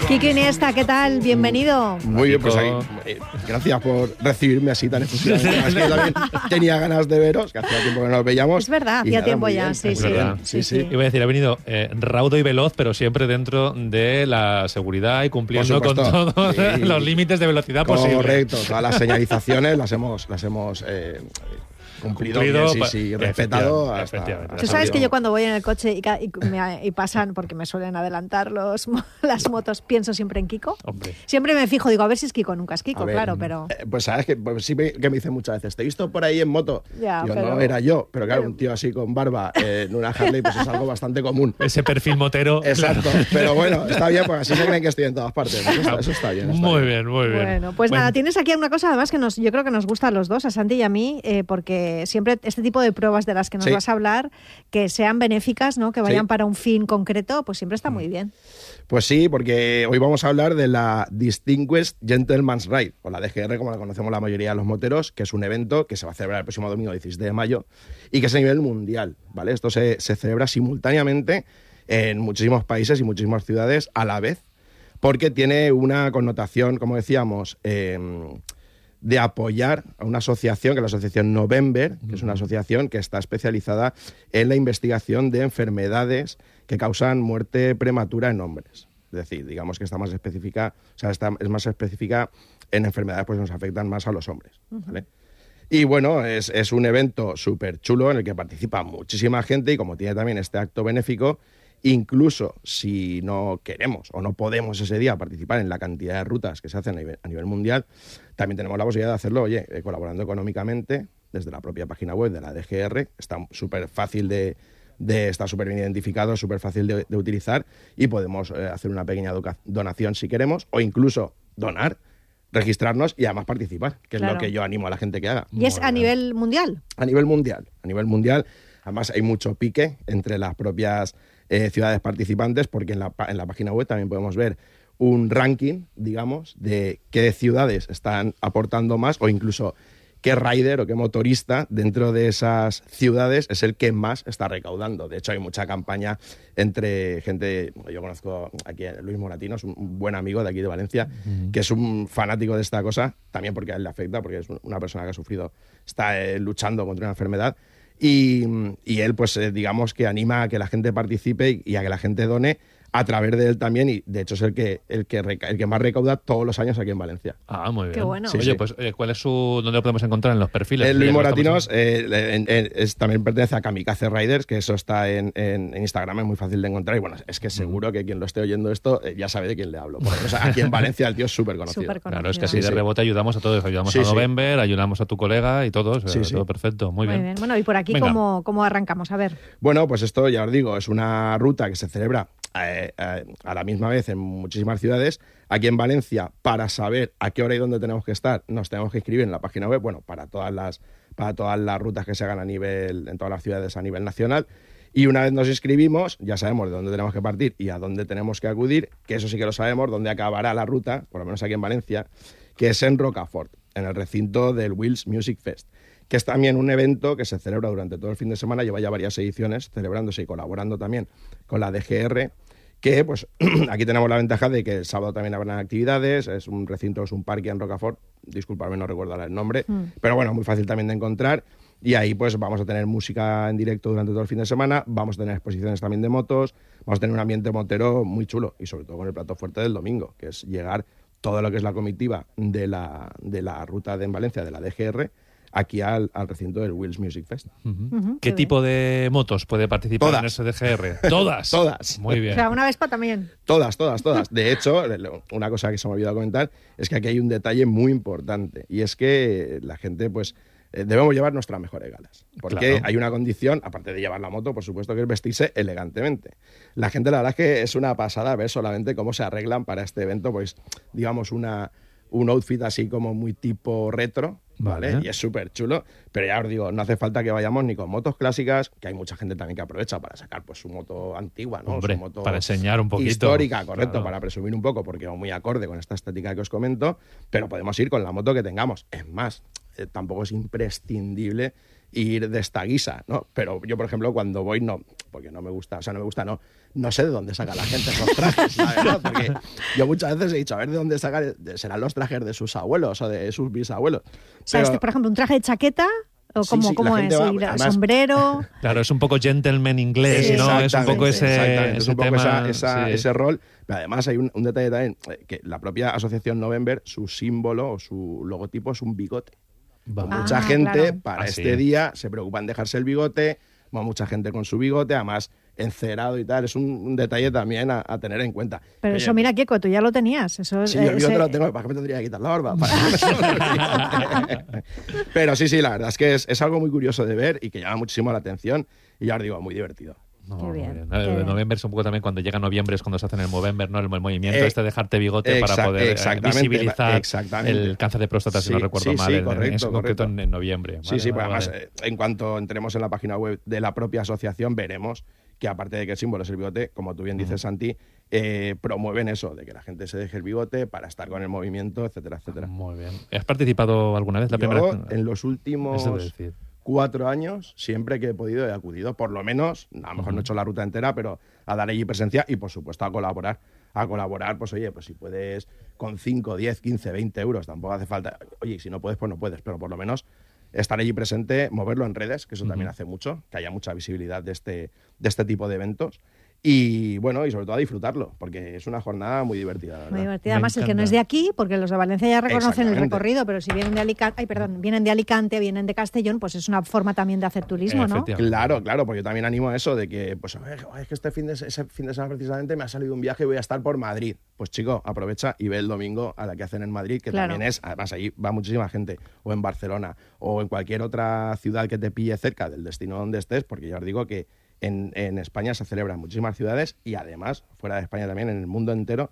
Quique Iniesta, ¿qué tal? Bienvenido. Muy bien, pues ahí, gracias por recibirme así tan efusivamente. Es que yo también tenía ganas de veros, que hacía tiempo que no nos veíamos. Es verdad, hacía tiempo ya, sí. Iba a decir, ha venido raudo y veloz, pero siempre dentro de la seguridad y cumpliendo con todos los límites de velocidad posibles. Correcto, todas las señalizaciones las hemos cumplido bien, respetado. Tú sabes que yo cuando voy en el coche y pasan, porque me suelen adelantar las motos, pienso siempre en Kiko. Hombre. Siempre me fijo, digo, a ver si es Kiko, nunca es Kiko, claro, pero... Pues sabes que sí que me dicen muchas veces, te he visto por ahí en moto. Ya, yo pero... no era yo, pero claro, un tío así con barba en una Harley pues es algo bastante común. Ese perfil motero. Exacto, pero bueno, está bien, porque así se creen que estoy en todas partes. Eso está bien. Muy bien. Bueno, pues nada, tienes aquí una cosa además que yo creo que nos gusta a los dos, a Santi y a mí, porque siempre este tipo de pruebas de las que nos vas a hablar, que sean benéficas, ¿no? Que vayan para un fin concreto, pues siempre está muy bien. Pues sí, porque hoy vamos a hablar de la Distinguished Gentleman's Ride, o la DGR, como la conocemos la mayoría de los moteros, que es un evento que se va a celebrar el próximo domingo 17 de mayo y que es a nivel mundial, ¿vale? Esto se celebra simultáneamente en muchísimos países y muchísimas ciudades a la vez, porque tiene una connotación, como decíamos, de apoyar a una asociación, que es la asociación November, que es una asociación que está especializada en la investigación de enfermedades que causan muerte prematura en hombres. Es decir, digamos que está más específica, es más específica en enfermedades pues, que nos afectan más a los hombres, ¿vale? Y bueno, es un evento súper chulo en el que participa muchísima gente y como tiene también este acto benéfico, incluso si no queremos o no podemos ese día participar en la cantidad de rutas que se hacen a nivel mundial, también tenemos la posibilidad de hacerlo, colaborando económicamente desde la propia página web de la DGR. Está súper fácil está súper bien identificado, súper fácil de utilizar y podemos hacer una pequeña donación si queremos o incluso donar, registrarnos y además participar, que es lo que yo animo a la gente que haga. ¿Y es a nivel mundial? A nivel mundial. Además hay mucho pique entre las propias ciudades participantes, porque en la página web también podemos ver un ranking, digamos, de qué ciudades están aportando más o incluso qué rider o qué motorista dentro de esas ciudades es el que más está recaudando. De hecho, hay mucha campaña entre gente... Yo conozco aquí a Luis Moratino, es un buen amigo de aquí de Valencia, que es un fanático de esta cosa, también porque a él le afecta, porque es una persona que ha sufrido, está luchando contra una enfermedad. Y él, pues digamos que anima a que la gente participe y a que la gente done a través de él también, y de hecho es el que más recauda todos los años aquí en Valencia. Ah, muy bien. Qué bueno. Sí, oye, pues ¿cuál es dónde lo podemos encontrar en los perfiles? Luis Moratinos también pertenece a Kamikaze Riders, que eso está en Instagram, es muy fácil de encontrar, y bueno, es que seguro que quien lo esté oyendo esto ya sabe de quién le hablo. Porque, o sea, aquí en Valencia el tío es súper conocido. Claro, es que así de rebote ayudamos a todos, ayudamos a November, ayudamos a tu colega y todos, todo perfecto, muy bien. Bueno, y por aquí, ¿cómo arrancamos? A ver. Bueno, pues esto ya os digo, es una ruta que se celebra a la misma vez en muchísimas ciudades. Aquí en Valencia, para saber a qué hora y dónde tenemos que estar, nos tenemos que inscribir en la página web, bueno, para todas las rutas que se hagan en todas las ciudades a nivel nacional. Y una vez nos inscribimos, ya sabemos de dónde tenemos que partir y a dónde tenemos que acudir, que eso sí que lo sabemos, dónde acabará la ruta, por lo menos aquí en Valencia, que es en Rocafort, en el recinto del Wheels Music Fest, que es también un evento que se celebra durante todo el fin de semana, lleva ya varias ediciones celebrándose y colaborando también con la DGR, que pues aquí tenemos la ventaja de que el sábado también habrá actividades, es un parque en Rocafort, disculpadme, no recuerdo ahora el nombre, pero bueno, muy fácil también de encontrar, y ahí pues vamos a tener música en directo durante todo el fin de semana, vamos a tener exposiciones también de motos, vamos a tener un ambiente motero muy chulo, y sobre todo con el plato fuerte del domingo, que es llegar todo lo que es la comitiva de la ruta en Valencia, de la DGR, aquí al recinto del Wheels Music Fest. ¿Qué tipo de motos puede participar en ese DGR? ¿Todas? Todas. Muy bien. O sea, una Vespa también. Todas. De hecho, una cosa que se me ha olvidado comentar es que aquí hay un detalle muy importante, y es que la gente, pues, debemos llevar nuestras mejores galas. Porque hay una condición, aparte de llevar la moto, por supuesto, que es vestirse elegantemente. La gente, la verdad es que es una pasada ver solamente cómo se arreglan para este evento, pues, digamos, un outfit así como muy tipo retro, ¿vale? Y es súper chulo, pero ya os digo, no hace falta que vayamos ni con motos clásicas, que hay mucha gente también que aprovecha para sacar pues su moto antigua, ¿no? Hombre, su moto para enseñar un poquito. Histórica, correcto, para presumir un poco, porque va muy acorde con esta estética que os comento, pero podemos ir con la moto que tengamos. Es más, tampoco es imprescindible ir de esta guisa, ¿no? Pero yo, por ejemplo, cuando voy, no, porque no me gusta, no sé de dónde saca la gente esos trajes, ¿sabes? ¿No? Porque yo muchas veces he dicho, a ver de dónde sacan, serán los trajes de sus abuelos o de sus bisabuelos. O sea, Pero, por ejemplo, un traje de chaqueta, o cómo es, además, sombrero. Claro, es un poco gentleman inglés, ¿no? Es un poco ese rol. Pero además hay un detalle también, que la propia asociación November, su símbolo o su logotipo es un bigote. Mucha gente para este día se preocupa en dejarse el bigote, mucha gente con su bigote, además encerado y tal, es un detalle también a tener en cuenta. Pero eso, mira, Kiko, tú ya lo tenías. Eso, sí, yo el bigote lo tengo, ¿para qué me tendría que quitar la barba? Pero sí, la verdad es que es algo muy curioso de ver y que llama muchísimo la atención y ya os digo, muy divertido. Qué bien. De noviembre es un poco también cuando llega noviembre, es cuando se hace el Movember, ¿no? El movimiento de dejarte bigote para poder visibilizar el cáncer de próstata, si no recuerdo mal, correcto. En noviembre. Sí, pues además, en cuanto entremos en la página web de la propia asociación, veremos que aparte de que el símbolo es el bigote, como tú bien dices, Santi, promueven eso, de que la gente se deje el bigote para estar con el movimiento, etcétera, etcétera. Muy bien. ¿Has participado alguna vez? En los últimos 4 años, siempre que he podido he acudido, por lo menos, a lo mejor no he hecho la ruta entera, pero a dar allí presencia y, por supuesto, a colaborar. Pues oye, pues si puedes con 5, 10, 15, 20 euros, tampoco hace falta. Oye, si no puedes, pues no puedes, pero por lo menos estar allí presente, moverlo en redes, que eso también hace mucho, que haya mucha visibilidad de este tipo de eventos. Y bueno, y sobre todo a disfrutarlo, porque es una jornada muy divertida. ¿Verdad? Muy divertida. Además, el que no es de aquí, porque los de Valencia ya reconocen el recorrido, pero si vienen de Alicante, vienen de Castellón, pues es una forma también de hacer turismo, ¿no? Claro, porque yo también animo a eso de que, pues, es que ese fin de semana precisamente me ha salido un viaje y voy a estar por Madrid. Pues chico, aprovecha y ve el domingo a la que hacen en Madrid, que también además ahí va muchísima gente, o en Barcelona, o en cualquier otra ciudad que te pille cerca del destino donde estés, porque ya os digo que en España se celebran en muchísimas ciudades y además, fuera de España también, en el mundo entero,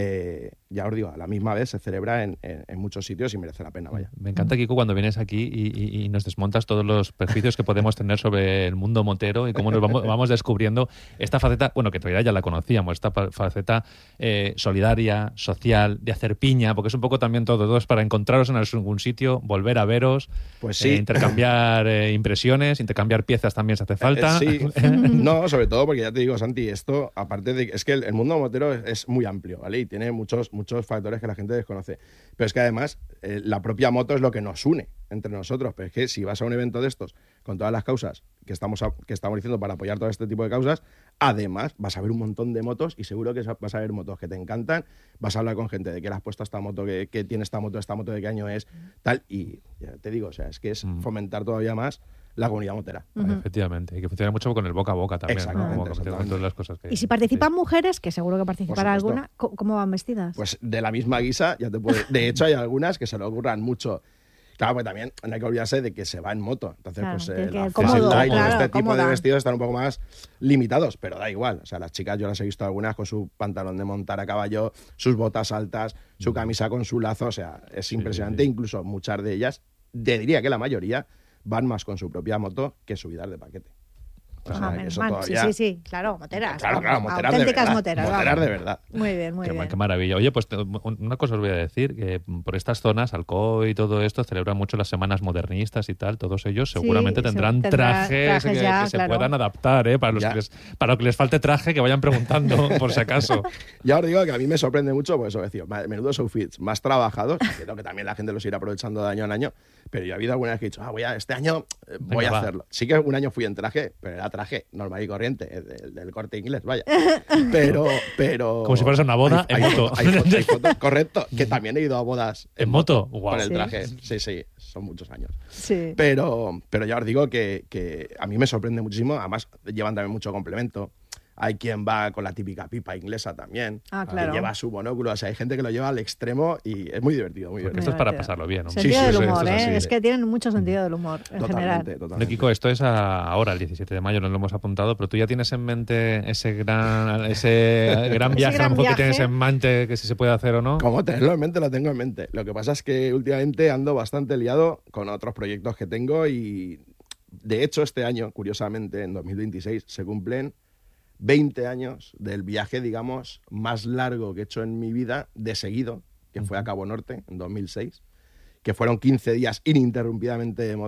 ya os digo, a la misma vez se celebra en muchos sitios y merece la pena, vaya. Me encanta, Kiko, cuando vienes aquí y nos desmontas todos los prejuicios que podemos tener sobre el mundo motero y cómo nos vamos descubriendo esta faceta, bueno, que todavía ya la conocíamos, esta faceta solidaria, social, de hacer piña, porque es un poco también todo es para encontraros en algún sitio, volver a veros, pues sí. Intercambiar impresiones, intercambiar piezas también si hace falta. Sí, no, sobre todo porque ya te digo, Santi, esto, aparte de es que el mundo motero es muy amplio, ¿vale? Y tiene muchos factores que la gente desconoce. Pero es que además la propia moto es lo que nos une entre nosotros. Pero es que si vas a un evento de estos con todas las causas que estamos diciendo para apoyar todo este tipo de causas, además vas a ver un montón de motos y seguro que vas a ver motos que te encantan, vas a hablar con gente de que le has puesto esta moto, que tiene esta moto de qué año es, tal, y ya te digo, o sea, es que es fomentar todavía más la comunidad motera. Efectivamente, y que funciona mucho con el boca a boca también. Exactamente. Todas las cosas que... Y si participan mujeres, que seguro que participará alguna, ¿cómo van vestidas? Pues de la misma guisa, de hecho hay algunas que se le ocurran mucho. Claro, pues también no hay que olvidarse de que se va en moto. Entonces, la accesibilidad y este tipo de vestidos están un poco más limitados, pero da igual. O sea, las chicas yo las he visto algunas con su pantalón de montar a caballo, sus botas altas, su camisa con su lazo. O sea, es impresionante. Incluso muchas de ellas, diría que la mayoría, van más con su propia moto que subidas de paquete. O sea, eso todavía... Sí, claro, moteras. Claro, moteras auténticas de verdad. moteras. Moteras de verdad. Muy bien. Qué maravilla. Oye, pues una cosa os voy a decir, que por estas zonas, Alcoy y todo esto, celebran mucho las semanas modernistas y tal, todos ellos seguramente tendrán trajes que se puedan adaptar, para lo que les falte traje, que vayan preguntando, por si acaso. Ya os digo que a mí me sorprende mucho, pues eso, decir, menudos outfits más trabajados, creo que también la gente los irá aprovechando de año en año, pero yo he habido alguna vez que he dicho, este año voy a hacerlo. Sí que un año fui en traje, pero era traje normal y corriente, del Corte Inglés, vaya. Pero como si fueras a una boda en moto. Hay fotos, correcto, que también he ido a bodas en moto. Con el traje. Sí, son muchos años. Sí. Pero ya os digo que a mí me sorprende muchísimo, además llevan también mucho complemento. Hay quien va con la típica pipa inglesa también, claro. que lleva su monóculo. O sea, hay gente que lo lleva al extremo y es muy divertido. Muy divertido. Esto es para pasarlo bien. Sentido del humor, es que tienen mucho sentido del humor en general. Totalmente. Kiko, esto es ahora, el 17 de mayo, no lo hemos apuntado, pero tú ya tienes en mente ese gran viaje, a lo mejor que tienes en mente, que si se puede hacer o no. Como tenerlo en mente, lo tengo en mente. Lo que pasa es que últimamente ando bastante liado con otros proyectos que tengo y, de hecho, este año, curiosamente, en 2026, se cumplen 20 años del viaje, digamos, más largo que he hecho en mi vida de seguido, que fue a Cabo Norte en 2006, que fueron 15 días ininterrumpidamente de moto,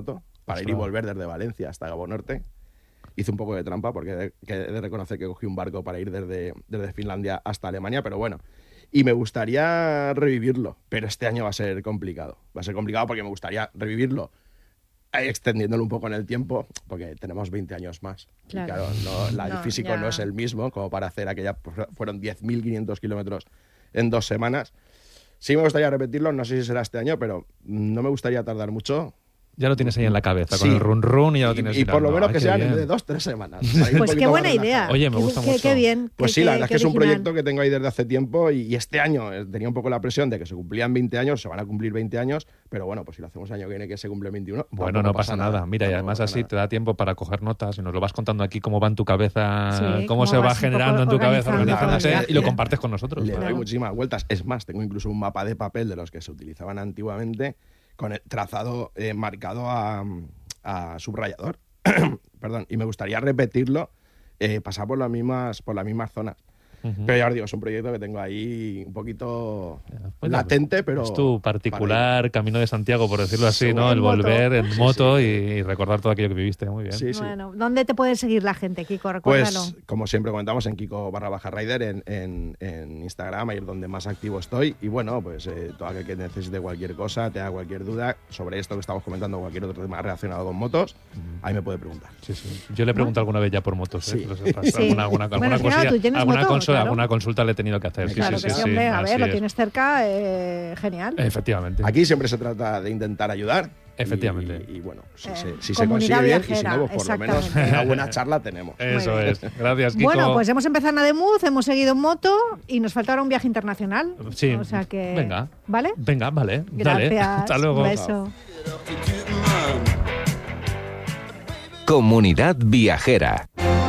para ir y volver desde Valencia hasta Cabo Norte. Hice un poco de trampa porque he de reconocer que cogí un barco para ir desde Finlandia hasta Alemania, pero bueno. Y me gustaría revivirlo, pero este año va a ser complicado. Va a ser complicado porque me gustaría revivirlo extendiéndolo un poco en el tiempo, porque tenemos 20 años más. Claro. Y claro, el físico no es el mismo como para hacer aquella... Fueron 10.500 kilómetros en 2 semanas. Sí me gustaría repetirlo, no sé si será este año, pero no me gustaría tardar mucho. Ya lo tienes ahí en la cabeza, Sí. con el run y ya lo tienes. Y por lo menos que sean bien. de 2-3 semanas. Pues qué buena idea. Oye, me gusta mucho. Qué bien. Pues sí, la verdad es que es un original. proyecto que tengo ahí desde hace tiempo y este año tenía un poco la presión de que se cumplían 20 años, se van a cumplir 20 años, pero bueno, pues si lo hacemos el año que viene que se cumple 21. Bueno, no pasa nada. Mira, y Tampoco además pasa así nada. te da tiempo para coger notas y nos lo vas contando aquí cómo va en tu cabeza, Sí, cómo se va vas un generando en poco tu cabeza, organizando organizándote todo. y lo compartes con nosotros. Le doy Claro. muchísimas vueltas. Es más, tengo incluso un mapa de papel de los que se utilizaban antiguamente con el trazado marcado a subrayador. Perdón, y me gustaría repetirlo, pasar por las mismas zonas. Ujú. Pero ya os digo, es un proyecto que tengo ahí un poquito Pues latente, pero... es tu particular Camino de Santiago, por decirlo así, Sí, ¿no? en El moto. volver en moto sí. y recordar todo aquello que viviste. Muy bien. Sí, sí. Bueno, ¿dónde te puede seguir la gente, Kiko? Recuérdalo. Pues, como siempre comentamos, en Kiko_Rider en Instagram, ahí es donde más activo estoy. Y bueno, pues todo aquel que necesite cualquier cosa, tenga cualquier duda sobre esto que estamos comentando o cualquier otro tema relacionado con motos, ahí me puede preguntar. Sí, sí. Yo le he preguntado alguna vez ya por motos. Sí. Que lo sepas. Sí. Alguna Bueno, es que claro, tú tienes moto, claro. alguna consulta le he tenido que hacer. Sí, Claro sí, que sí, sí, hombre, a así ver, lo es. tienes cerca, genial. Efectivamente. Aquí siempre se trata de intentar ayudar. Y bueno, si se comunidad consigue bien y si viajera, no, pues por lo menos exactamente. una buena charla tenemos. Eso Muy bien. es. Gracias, Kiko. Bueno, pues hemos empezado en Ademuz, hemos seguido en moto y nos falta ahora un viaje internacional. Sí. O sea que... Venga. ¿Vale? Venga, vale. Gracias. Dale. Hasta luego. Un beso. Comunidad Viajera.